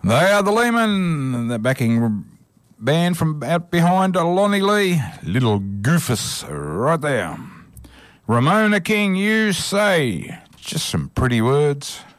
They are the Leemen, the backing band from out behind Lonnie Lee. Little Goofus right there. Ramona King, You Say. Just some pretty words.